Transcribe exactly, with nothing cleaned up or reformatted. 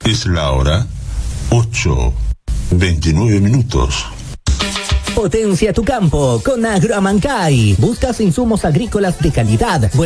Es la hora ocho, veintinueve minutos. Potencia tu campo con Agroamancay. Buscas insumos agrícolas de calidad.